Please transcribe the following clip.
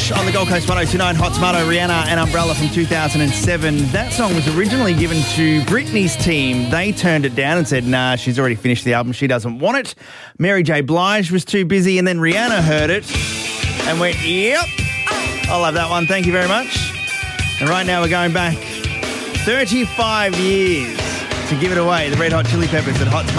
Rush on the Gold Coast 102.9 Hot Tomato, Rihanna and Umbrella from 2007. That song was originally given to Britney's team. They turned it down and said, nah, she's already finished the album. She doesn't want it. Mary J. Blige was too busy, and then Rihanna heard it and went, yep, I'll have that one. Thank you very much. And right now we're going back 35 years to give it away. The Red Hot Chili Peppers at Hot Tomato.